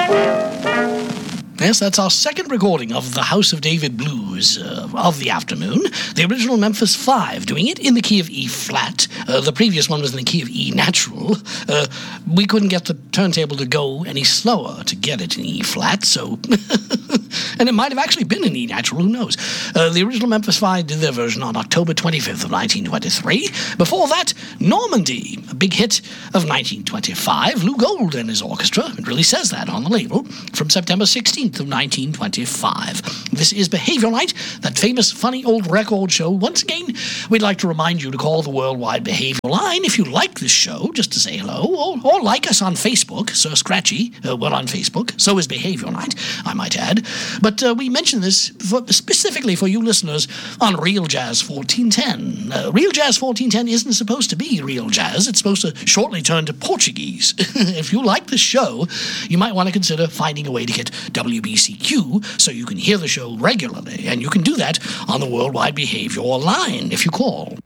Yes, that's our second recording of the House of David Blues of the afternoon. The original Memphis 5, doing it in the key of E flat. The previous one was in the key of E natural. We couldn't get the turntable to go any slower to get it in E flat, so... and it might have actually been in E natural, who knows. The original Memphis 5 did their version on October 25th of 1923. Before that, Normandy, a big hit of 1925. Lou Gold and his orchestra, it really says that on the label, from September 16th of 1925. This is Behavior Night, that famous funny old record show. Once again, we'd like to remind you to call the Worldwide Behavior Line if you like this show, just to say hello, or like us on Facebook. Sir Scratchy, we're on Facebook. So is Behavior Night, I might add. But we mention this specifically for you listeners on Real Jazz 1410. Real Jazz 1410 isn't supposed to be real jazz. It's supposed to shortly turn to Portuguese. If you like this show, you might want to consider finding a way to get WBCQ so you can hear the show regularly. And you can do that on the Worldwide Behavior Line if you call.